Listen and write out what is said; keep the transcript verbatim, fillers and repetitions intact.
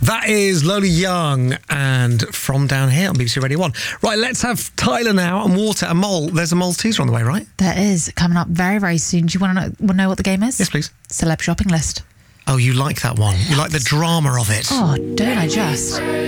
That is Lola Young and From Down Here on B B C Radio one. Right, let's have Tyler now and Water and Mole. There's a Mole's teaser on the way, right? There is, coming up very, very soon. Do you want to know, know what the game is? Yes, please. Celeb shopping list. Oh, you like that one. You like the drama of it. Oh, don't I just?